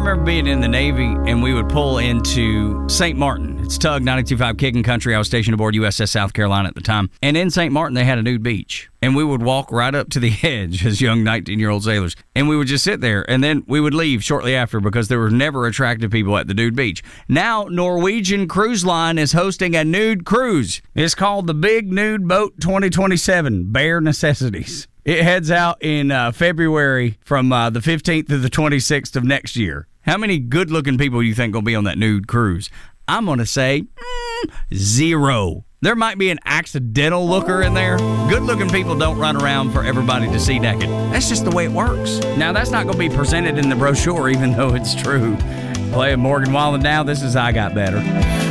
remember being in the Navy, and we would pull into St. Martin. It's Tug 92.5 Kicking Country. I was stationed aboard USS South Carolina at the time. And in St. Martin, they had a nude beach. And we would walk right up to the edge as young 19-year-old sailors. And we would just sit there. And then we would leave shortly after because there were never attractive people at the nude beach. Now, Norwegian Cruise Line is hosting a nude cruise. It's called the Big Nude Boat 2027, Bare Necessities. It heads out in February from the 15th to the 26th of next year. How many good-looking people do you think will be on that nude cruise? I'm going to say 0. There might be an accidental looker in there. Good-looking people don't run around for everybody to see naked. That's just the way it works. Now, that's not going to be presented in the brochure, even though it's true. Playing Morgan Wallen now, this is I Got Better.